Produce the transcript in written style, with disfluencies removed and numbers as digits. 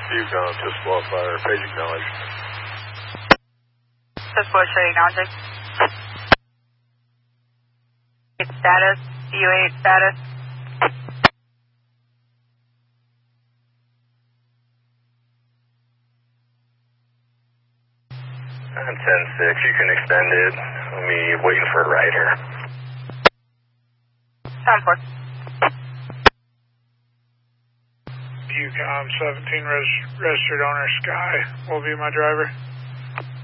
Yukon, just wildfire, page acknowledged. Just Bush, acknowledging. Status, U8 status. 10-6, you can extend it. I'm waiting for a rider. 10-4. Yukon 17, registered owner Sky will be my driver.